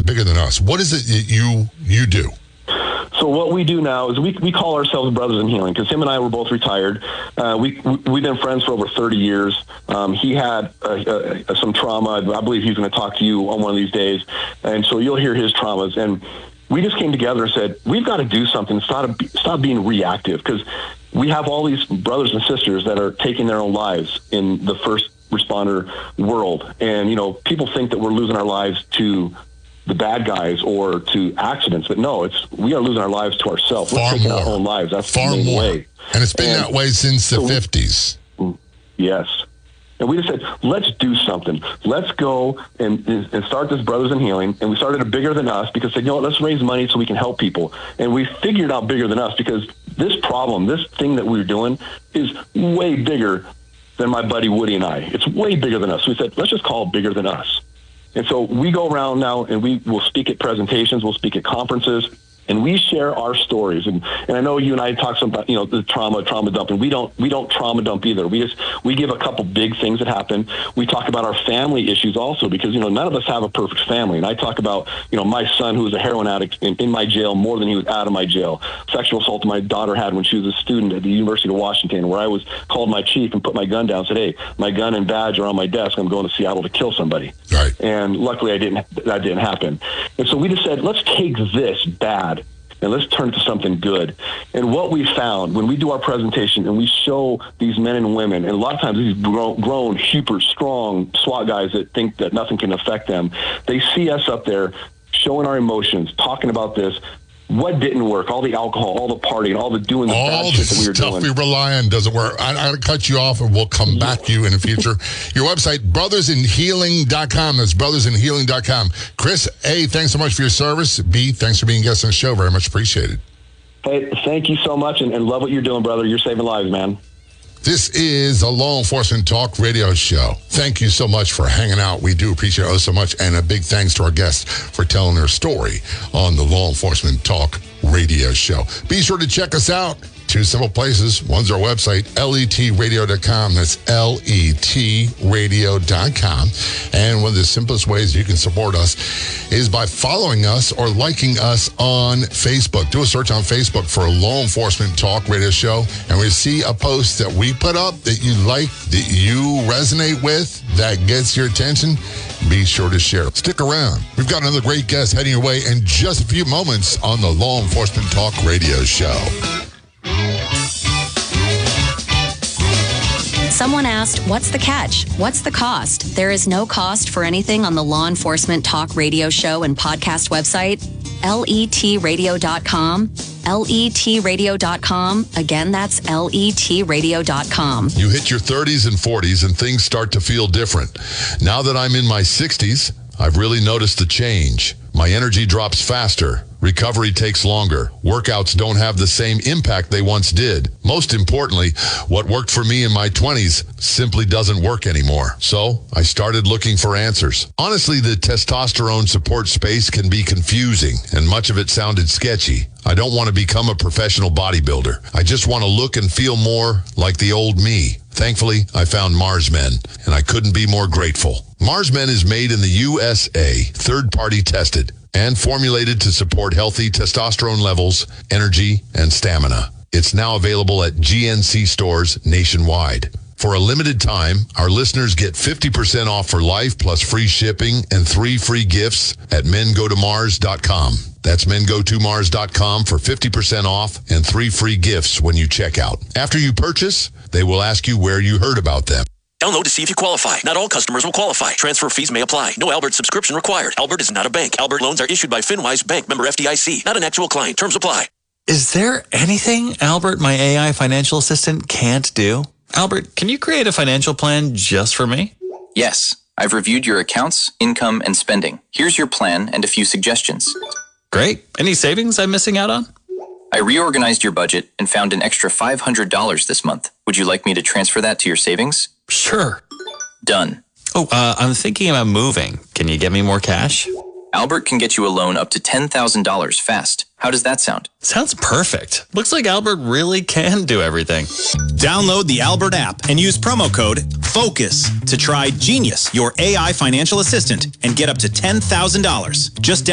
it bigger than us. What is it that you do? So what we do now is we call ourselves Brothers in Healing, because him and I were both retired. We've been friends for over 30 years. He had some trauma. I believe he's going to talk to you on one of these days. And so you'll hear his traumas. And we just came together and said, we've got to do something, stop being reactive, because we have all these brothers and sisters that are taking their own lives in the first responder world. And, people think that we're losing our lives to the bad guys or to accidents, but no, we are losing our lives to ourselves. We're taking our own lives. That's far the main way. And it's been that way since the 50s. Yes. And we just said, let's do something. Let's go and start this Brothers in Healing. And we started it bigger than us because said, let's raise money so we can help people. And we figured out bigger than us because this problem, this thing that we're doing is way bigger than my buddy Woody and I. It's way bigger than us. So we said, let's just call it Bigger Than Us. And so we go around now and we will speak at presentations, we'll speak at conferences, and we share our stories. And I know you and I talk some about, the trauma dump, and we don't trauma dump either. We give a couple big things that happen. We talk about our family issues also, because, none of us have a perfect family. And I talk about, my son, who was a heroin addict in my jail more than he was out of my jail. Sexual assault my daughter had when she was a student at the University of Washington, where I was called my chief and put my gun down, said, hey, my gun and badge are on my desk. I'm going to Seattle to kill somebody. Right. And luckily that didn't happen. And so we just said, let's take this bad and let's turn it to something good. And what we found when we do our presentation and we show these men and women, and a lot of times these grown, super strong SWAT guys that think that nothing can affect them, they see us up there showing our emotions, talking about this. What didn't work? All the alcohol, all the partying, all the doing the bad shit that we were doing. All the stuff we rely on doesn't work. I got to cut you off, and we'll come back to you in the future. Your website, brothersinhealing.com. That's brothersinhealing.com. Chris, A, thanks so much for your service. B, thanks for being a guest on the show. Very much appreciated. Hey, thank you so much, and love what you're doing, brother. You're saving lives, man. This is a Law Enforcement Talk radio show. Thank you so much for hanging out. We do appreciate it so much. And a big thanks to our guests for telling their story on the Law Enforcement Talk radio show. Be sure to check us out. Two simple places. One's our website, letradio.com. That's letradio.com. And one of the simplest ways you can support us is by following us or liking us on Facebook. Do a search on Facebook for a Law Enforcement Talk radio show, and we see a post that we put up that you like, that you resonate with, that gets your attention. Be sure to share. Stick around. We've got another great guest heading your way in just a few moments on the Law Enforcement Talk radio show. Someone asked, what's the catch? What's the cost? There is no cost for anything on the Law Enforcement Talk radio show and podcast website, letradio.com. letradio.com. Again, that's letradio.com. You hit your 30s and 40s and things start to feel different. Now that I'm in my 60s, I've really noticed a change. My energy drops faster. Recovery takes longer. Workouts don't have the same impact they once did. Most importantly, what worked for me in my 20s simply doesn't work anymore. So I started looking for answers. Honestly, the testosterone support space can be confusing, and much of it sounded sketchy. I don't want to become a professional bodybuilder. I just want to look and feel more like the old me. Thankfully, I found Mars Men, and I couldn't be more grateful. Mars Men is made in the USA, third-party tested, and formulated to support healthy testosterone levels, energy, and stamina. It's now available at GNC stores nationwide. For a limited time, our listeners get 50% off for life plus free shipping and 3 free gifts at mengotomars.com. That's mengotomars.com for 50% off and 3 free gifts when you check out. After you purchase, they will ask you where you heard about them. Download to see if you qualify. Not all customers will qualify. Transfer fees may apply. No Albert subscription required. Albert is not a bank. Albert loans are issued by FinWise Bank, member FDIC. Not an actual client. Terms apply. Is there anything Albert, my AI financial assistant, can't do? Albert, can you create a financial plan just for me? Yes. I've reviewed your accounts, income, and spending. Here's your plan and a few suggestions. Great. Any savings I'm missing out on? I reorganized your budget and found an extra $500 this month. Would you like me to transfer that to your savings? Sure. Done. Oh, I'm thinking about moving. Can you get me more cash? Albert can get you a loan up to $10,000 fast. How does that sound? Sounds perfect. Looks like Albert really can do everything. Download the Albert app and use promo code FOCUS to try Genius, your AI financial assistant, and get up to $10,000. Just